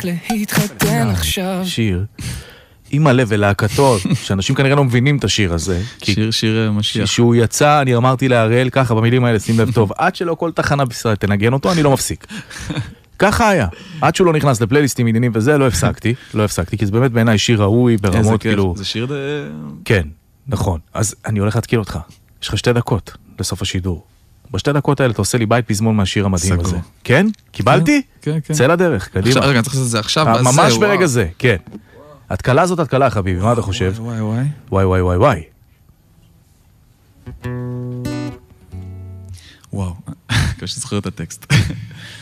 להתחתן עכשיו. שיר. עם הלב ולהקתות, שאנשים כנראה לא מבינים את השיר הזה. שיר משיח. כשהוא יצא, אני אמרתי להראל ככה במילים האלה, שים לב טוב, עד שלא כל תחנה בישראל תנגן אותו, אני לא מפסיק. ככה היה. עד שהוא לא נכנס לפלייליסטים עניינים וזה, לא הפסקתי, כי זה באמת בעיניי שיר ראוי ברמות כאילו... זה שיר כן, נכון. אז אני הולך להתקיל אותך. יש לך 2 דקות לסוף השידור. ב2 דקות האלה אתה עושה לי בית פזמון מהשיר המדהים הזה. כן? קיבלתי? כן. צא לדרך, קדימה. רגע, אני צריך לעשות את זה עכשיו. ממש ברגע זה, כן. התקלה זאת התקלה, חביבי, מה אתה חושב? וואי. וואו, קשה זוכר את הטקסט.